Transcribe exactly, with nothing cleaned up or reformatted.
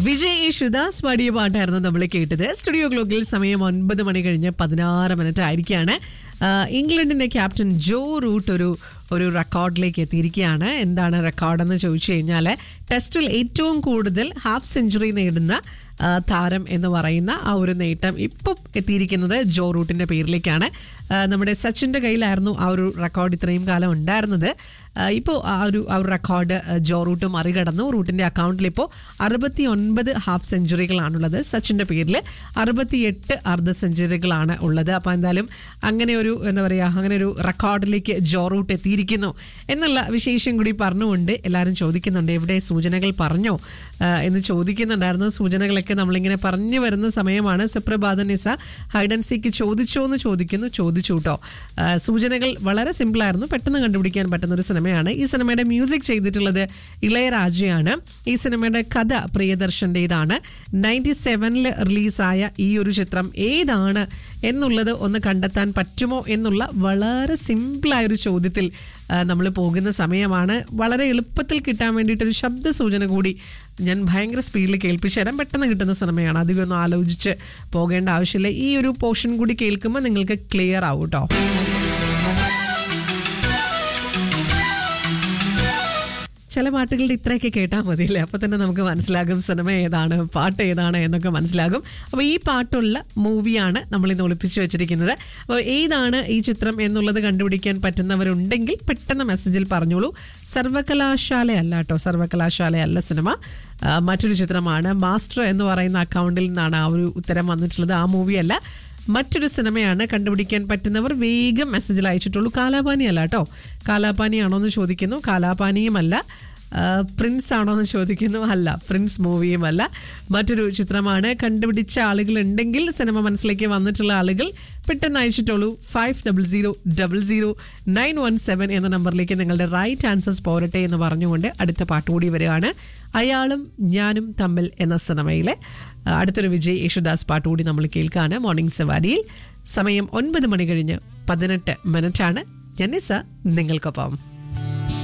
വിജയ് യേശുദാസ് പാടിയ പാട്ടായിരുന്നു നമ്മൾ കേട്ടത്. സ്റ്റുഡിയോ ഗ്ലോക്കിൽ സമയം ഒൻപത് മണി കഴിഞ്ഞ് പതിനാറ് മിനിറ്റ് ആയിരിക്കുകയാണ്. ഇംഗ്ലണ്ടിന്റെ ക്യാപ്റ്റൻ ജോ റൂട്ട് ഒരു ഒരു റെക്കോർഡിലേക്ക് എത്തിയിരിക്കുകയാണ്. എന്താണ് റെക്കോർഡെന്ന് ചോദിച്ചു കഴിഞ്ഞാൽ, ടെസ്റ്റിൽ ഏറ്റവും കൂടുതൽ ഹാഫ് സെഞ്ചുറി നേടുന്ന താരം എന്ന് പറയുന്ന ആ ഒരു നേട്ടം ഇപ്പം എത്തിയിരിക്കുന്നത് ജോ റൂട്ടിന്റെ പേരിലേക്കാണ്. നമ്മുടെ സച്ചിന്റെ കയ്യിലായിരുന്നു ആ ഒരു റെക്കോർഡ് ഇത്രയും കാലം ഉണ്ടായിരുന്നത്. ഇപ്പോൾ ആ ഒരു ആ ഒരു റെക്കോർഡ് ജോ റൂട്ട് മറികടന്നു. റൂട്ടിന്റെ അക്കൗണ്ടിൽ ഇപ്പോൾ അറുപത്തി ഒൻപത് ഹാഫ് സെഞ്ചുറികളാണുള്ളത്. സച്ചിന്റെ പേരിൽ അറുപത്തിയെട്ട് അർദ്ധ സെഞ്ചുറികളാണ് ഉള്ളത്. അപ്പോൾ എന്തായാലും അങ്ങനെ ഒരു എന്താ പറയുക അങ്ങനെ ഒരു റെക്കോർഡിലേക്ക് ജോ റൂട്ട് എത്തിയിരിക്കുന്നു എന്നുള്ള വിശേഷം കൂടി പറഞ്ഞുകൊണ്ട് എല്ലാവരും ചോദിക്കുന്നുണ്ട്, എവിടെ സൂചനകൾ പറഞ്ഞോ എന്ന് ചോദിക്കുന്നുണ്ടായിരുന്നു. സൂചനകളൊക്കെ നമ്മളിങ്ങനെ പറഞ്ഞു വരുന്ന സമയമാണ്. സുപ്രഭാത നിസ ഹൈഡ് ആൻഡ് സീക്ക് ചോദിച്ചോ എന്ന് ചോദിക്കുന്നു. ചോദിച്ചു കേട്ടോ. സൂചനകൾ വളരെ സിമ്പിളായിരുന്നു, പെട്ടെന്ന് കണ്ടുപിടിക്കാൻ പറ്റുന്ന ഒരു സിനിമയാണ്. ഈ സിനിമയുടെ മ്യൂസിക് ചെയ്തിട്ടുള്ളത് ഇളയരാജയാണ്. ഈ സിനിമയുടെ കഥ പ്രിയദർശൻ്റെതാണ്. നയൻറ്റി സെവനിൽ റിലീസായ ഈ ഒരു ചിത്രം ഏതാണ് എന്നുള്ളത് ഒന്ന് കണ്ടെത്താൻ പറ്റുമോ എന്നുള്ള വളരെ സിമ്പിളായൊരു ചോദ്യത്തിൽ നമ്മൾ പോകുന്ന സമയമാണ്. വളരെ എളുപ്പത്തിൽ കിട്ടാൻ വേണ്ടിയിട്ടൊരു ശബ്ദ സൂചന കൂടി ഞാൻ ഭയങ്കര സ്പീഡിൽ കേൾപ്പിച്ചു തരാം. പെട്ടെന്ന് കിട്ടുന്ന സിനിമയാണ്, അധികം ഒന്നും ആലോചിച്ച് പോകേണ്ട ആവശ്യമില്ല. ഈ ഒരു പോർഷൻ കൂടി കേൾക്കുമ്പോൾ നിങ്ങൾക്ക് ക്ലിയർ ആവും കേട്ടോ. ചില പാട്ടുകളുടെ ഇത്രയൊക്കെ കേട്ടാൽ മതിയില്ലേ, അപ്പോൾ തന്നെ നമുക്ക് മനസ്സിലാകും സിനിമ ഏതാണ്, പാട്ട് ഏതാണ് എന്നൊക്കെ മനസ്സിലാകും. അപ്പോൾ ഈ പാട്ടുള്ള മൂവിയാണ് നമ്മൾ ഇന്ന് ഒളിപ്പിച്ച് വെച്ചിരിക്കുന്നത്. അപ്പോൾ ഏതാണ് ഈ ചിത്രം എന്നുള്ളത് കണ്ടുപിടിക്കാൻ പറ്റുന്നവരുണ്ടെങ്കിൽ പെട്ടെന്ന് മെസ്സേജിൽ പറഞ്ഞോളൂ. സർവകലാശാലയല്ല കേട്ടോ, സർവകലാശാലയല്ല സിനിമ, മറ്റൊരു ചിത്രമാണ്. മാസ്റ്റർ എന്ന് പറയുന്ന അക്കൗണ്ടിൽ നിന്നാണ് ആ ഒരു ഉത്തരം വന്നിട്ടുള്ളത്. ആ മൂവിയല്ല, മറ്റൊരു സിനിമയാണ്. കണ്ടുപിടിക്കാൻ പറ്റുന്നവർ വേഗം മെസ്സേജിൽ അയച്ചിട്ടുള്ളൂ. കാലാപാനി അല്ല കേട്ടോ. കാലാപാനി ആണോ എന്ന് ചോദിക്കുന്നു, കാലാപാനിയുമല്ല. പ്രിൻസ് ആണോ എന്ന് ചോദിക്കുന്നു, അല്ല, പ്രിൻസ് മൂവിയുമല്ല, മറ്റൊരു ചിത്രമാണ്. കണ്ടുപിടിച്ച ആളുകൾ ഉണ്ടെങ്കിൽ, സിനിമ മനസ്സിലേക്ക് വന്നിട്ടുള്ള ആളുകൾ പെട്ടെന്ന് അയച്ചിട്ടുള്ളൂ. Five double zero double zero nine one seven എന്ന നമ്പറിലേക്ക് നിങ്ങളുടെ റൈറ്റ് ആൻസേഴ്സ് പോരട്ടെ എന്ന് പറഞ്ഞുകൊണ്ട് അടുത്ത പാട്ടുകൂടി വരികയാണ്. അയാളും ഞാനും തമ്മിൽ എന്ന സിനിമയിലെ അടുത്തൊരു വിജയ് യേശുദാസ് പാട്ടുകൂടി നമ്മൾ കേൾക്കാണ് മോർണിംഗ് സവാരിയിൽ. സമയം ഒൻപത് മണി കഴിഞ്ഞ് പതിനെട്ട് മിനിറ്റാണ്. ജനിസ നിങ്ങൾക്കൊപ്പം.